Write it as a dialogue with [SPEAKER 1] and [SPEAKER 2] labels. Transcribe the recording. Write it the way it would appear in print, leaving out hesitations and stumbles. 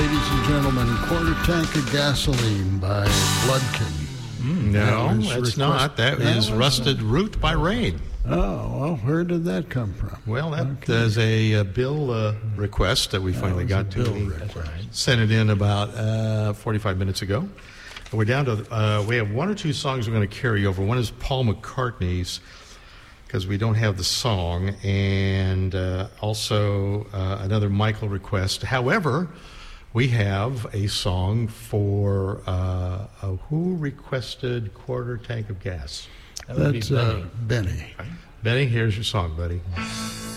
[SPEAKER 1] ladies and gentlemen, Quarter Tank of Gasoline by Bloodkin.
[SPEAKER 2] No, that's not. That is Rusted Root by Rain.
[SPEAKER 1] Oh, well, where did that come from?
[SPEAKER 2] Well, that is a bill request that we finally got to. Sent it in about 45 minutes ago. And we're down to, we have one or two songs we're going to carry over. One is Paul McCartney's, because we don't have the song, and also another Michael request. However, we have a song for who requested Quarter Tank of Gas?
[SPEAKER 1] That's Benny.
[SPEAKER 2] Benny, here's your song, buddy.